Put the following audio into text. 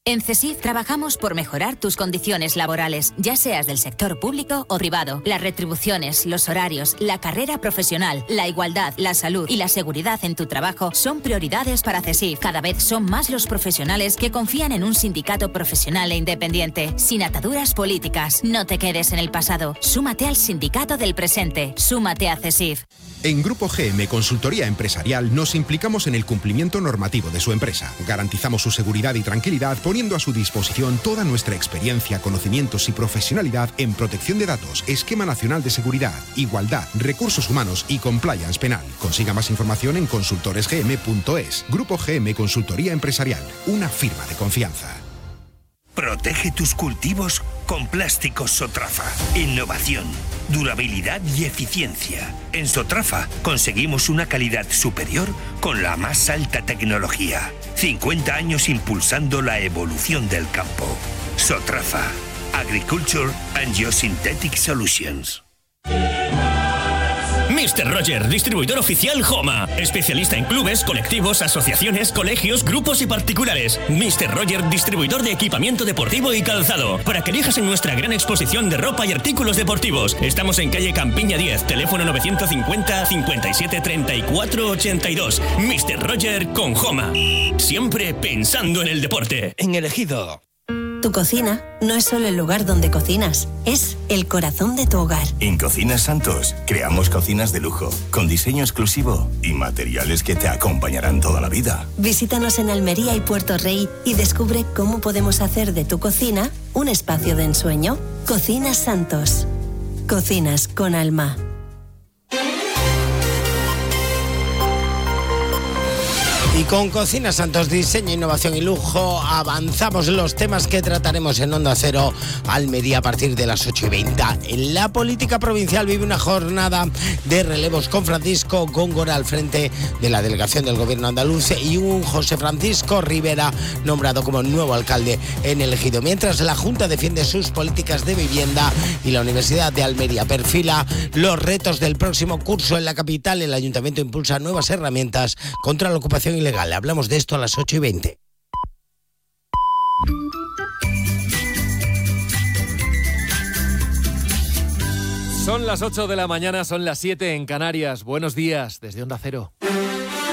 En CESIF trabajamos por mejorar tus condiciones laborales, ya seas del sector público o privado. Las retribuciones, los horarios, la carrera profesional, la igualdad, la salud y la seguridad en tu trabajo son prioridades para CESIF. Cada vez son más los profesionales que confían en un sindicato profesional e independiente, sin ataduras políticas. No te quedes en el pasado. Súmate al sindicato del presente. Súmate a CESIF. En Grupo GM Consultoría Empresarial nos implicamos en el cumplimiento normativo de su empresa. Garantizamos su seguridad y tranquilidad poniendo a su disposición toda nuestra experiencia, conocimientos y profesionalidad en protección de datos, esquema nacional de seguridad, igualdad, recursos humanos y compliance penal. Consiga más información en consultoresgm.es. Grupo GM Consultoría Empresarial, una firma de confianza. Protege tus cultivos con plásticos Sotrafa. Innovación, durabilidad y eficiencia. En Sotrafa conseguimos una calidad superior con la más alta tecnología. 50 años impulsando la evolución del campo. Sotrafa. Agriculture and Geosynthetic Solutions. Mr. Roger, distribuidor oficial Homa. Especialista en clubes, colectivos, asociaciones, colegios, grupos y particulares. Mr. Roger, distribuidor de equipamiento deportivo y calzado. Para que elijas en nuestra gran exposición de ropa y artículos deportivos. Estamos en calle Campiña 10, teléfono 950 57 34 82. Mr. Roger con Homa. Siempre pensando en el deporte. En el Ejido. Tu cocina no es solo el lugar donde cocinas, es el corazón de tu hogar. En Cocinas Santos creamos cocinas de lujo, con diseño exclusivo y materiales que te acompañarán toda la vida. Visítanos en Almería y Puerto Rey y descubre cómo podemos hacer de tu cocina un espacio de ensueño. Cocinas Santos. Cocinas con alma. Y con Cocinas Santos, diseño, innovación y lujo, avanzamos los temas que trataremos en Onda Cero Almería a partir de las 8:20. En la política provincial vive una jornada de relevos con Francisco Góngora al frente de la delegación del gobierno andaluz y un José Francisco Rivera nombrado como nuevo alcalde en el Ejido. Mientras la Junta defiende sus políticas de vivienda y la Universidad de Almería perfila los retos del próximo curso en la capital, el Ayuntamiento impulsa nuevas herramientas contra la ocupación ilegal. Hablamos de esto a las 8:20. Son las 8 de la mañana, son las 7 en Canarias. Buenos días desde Onda Cero.